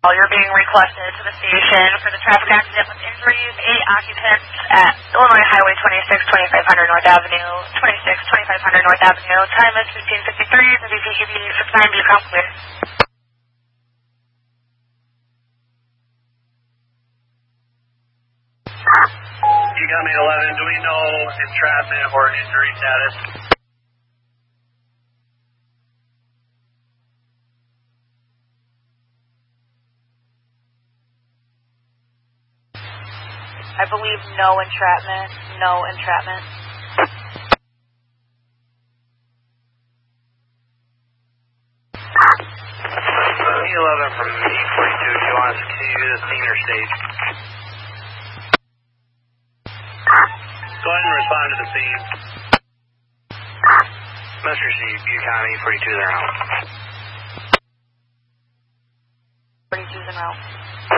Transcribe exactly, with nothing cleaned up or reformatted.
You're being requested to the station for the traffic accident with injuries, eight occupants at Illinois Highway twenty-six, twenty-five hundred North Avenue, twenty-six, twenty-five hundred North Avenue. Time is fifteen fifty-three. The V P Q B six nine B come clear. You got me at eleven. Do we know entrapment or injury status? I believe no entrapment, no entrapment. eleven from E forty-two, do you want us to continue to the scene or stage? Go ahead and respond to the scene. Must receive, Bucon E forty-two, they're out. forty-two's en route.